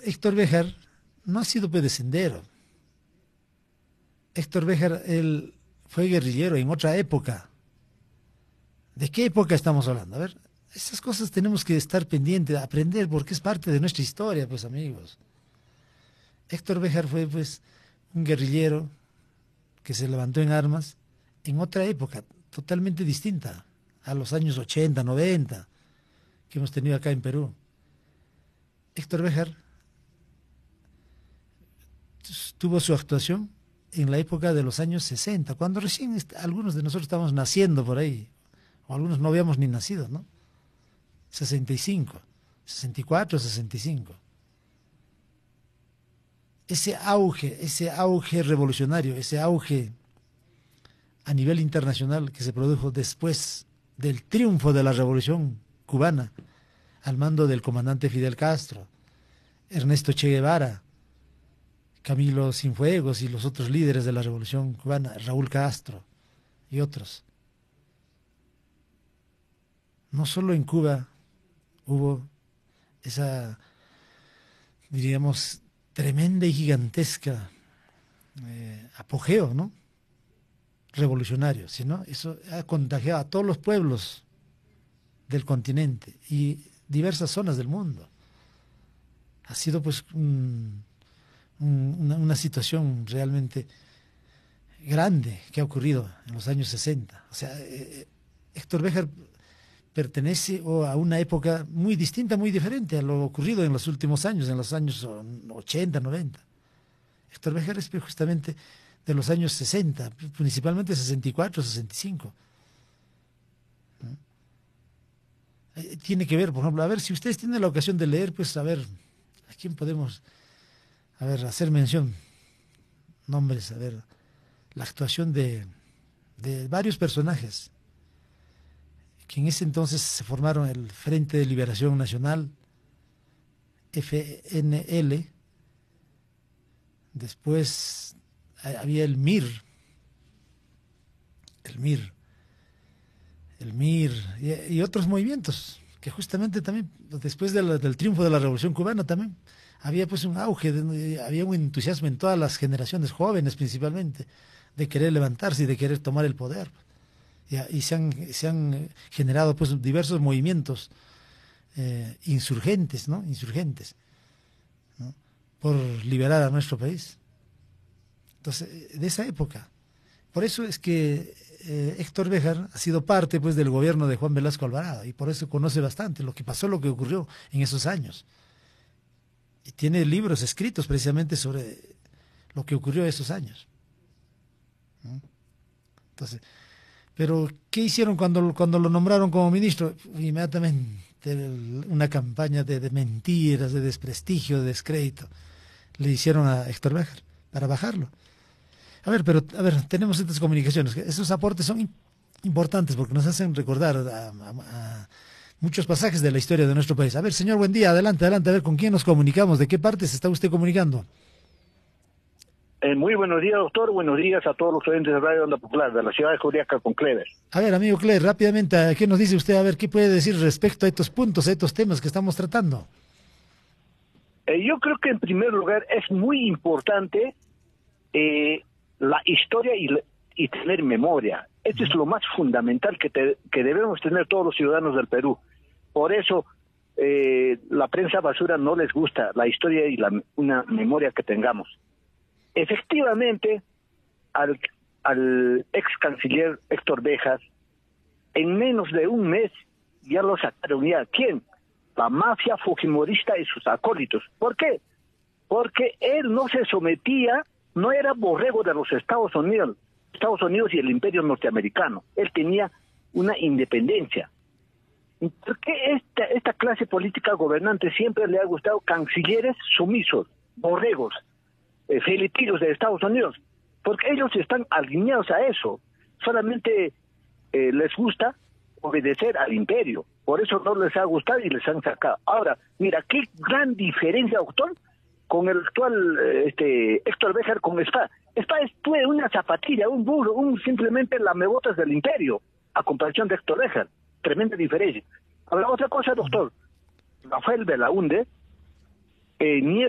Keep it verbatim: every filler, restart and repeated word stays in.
Héctor Béjar no ha sido pedecendero. Héctor Béjar, él fue guerrillero en otra época. ¿De qué época estamos hablando? A ver, esas cosas tenemos que estar pendientes, aprender, porque es parte de nuestra historia, pues amigos. Héctor Béjar fue pues un guerrillero que se levantó en armas en otra época, totalmente distinta a los años ochenta, noventa que hemos tenido acá en Perú. Héctor Béjar tuvo su actuación en la época de los años sesenta, cuando recién algunos de nosotros estábamos naciendo por ahí, o algunos no habíamos ni nacido, ¿no? sesenta y cinco, sesenta y cuatro, sesenta y cinco. Ese auge, ese auge revolucionario, ese auge a nivel internacional que se produjo después del triunfo de la Revolución Cubana, al mando del comandante Fidel Castro, Ernesto Che Guevara, Camilo Cienfuegos y los otros líderes de la Revolución Cubana, Raúl Castro y otros. No solo en Cuba hubo esa, diríamos, tremenda y gigantesca eh, apogeo, ¿no? Revolucionario, sino eso ha contagiado a todos los pueblos del continente y diversas zonas del mundo. Ha sido pues un, un, una, una situación realmente grande que ha ocurrido en los años sesenta. O sea, eh, Héctor Béjar pertenece oh, a una época muy distinta, muy diferente a lo ocurrido en los últimos años, en los años ochenta, noventa. Héctor Béjar es justamente de los años sesenta, principalmente sesenta y cuatro, sesenta y cinco. ¿No? Eh, tiene que ver, por ejemplo, a ver, si ustedes tienen la ocasión de leer, pues a ver, ¿a quién podemos, a ver, hacer mención? Nombres, a ver, la actuación de, de varios personajes que en ese entonces se formaron el Frente de Liberación Nacional, F N L, después había el M I R, el M I R, el M I R y, y otros movimientos que justamente también después de la, del triunfo de la Revolución Cubana también había pues un auge, de, había un entusiasmo en todas las generaciones jóvenes principalmente de querer levantarse y de querer tomar el poder. Y, y se han, se han generado pues diversos movimientos eh, insurgentes, ¿no? Insurgentes, ¿no? Por liberar a nuestro país. Entonces, de esa época. Por eso es que eh, Héctor Béjar ha sido parte pues del gobierno de Juan Velasco Alvarado y por eso conoce bastante lo que pasó, lo que ocurrió en esos años. Y tiene libros escritos precisamente sobre lo que ocurrió en esos años, ¿no? Entonces, pero ¿qué hicieron cuando, cuando lo nombraron como ministro? Inmediatamente una campaña de, de mentiras, de desprestigio, de descrédito le hicieron a Héctor Béjar para bajarlo. A ver, pero a ver, tenemos estas comunicaciones. Esos aportes son importantes porque nos hacen recordar a, a, a muchos pasajes de la historia de nuestro país. A ver, señor, buen día, adelante, adelante, a ver con quién nos comunicamos, de qué parte se está usted comunicando. Eh, muy buenos días, doctor. Buenos días a todos los oyentes de Radio Onda Popular de la ciudad de Juliaca con Clever. A ver, amigo Clever, rápidamente, ¿qué nos dice usted? A ver, ¿qué puede decir respecto a estos puntos, a estos temas que estamos tratando? Eh, yo creo que en primer lugar es muy importante eh, la historia y, y tener memoria. Esto uh-huh. es lo más fundamental que, te, que debemos tener todos los ciudadanos del Perú. Por eso eh, la prensa basura no les gusta la historia y la, una memoria que tengamos. Efectivamente, al, al ex canciller Héctor Béjar, en menos de un mes ya lo sacaron ya. ¿Quién? La mafia fujimorista y sus acólitos. ¿Por qué? Porque él no se sometía, no era borrego de los Estados Unidos, Estados Unidos y el imperio norteamericano. Él tenía una independencia. ¿Por qué esta, esta clase política gobernante siempre le ha gustado cancilleres sumisos, borregos, eh, filipinos de Estados Unidos? Porque ellos están alineados a eso. Solamente eh, les gusta obedecer al imperio. Por eso no les ha gustado y les han sacado. Ahora, mira, qué gran diferencia, doctor, con el actual eh, este Héctor Béjar con Spa. Spa es pues, una zapatilla, un burro, un simplemente lamebotas del imperio, a comparación de Héctor Béjar. Tremenda diferencia. Ahora, otra cosa, doctor. Rafael Belaúnde, eh, nieto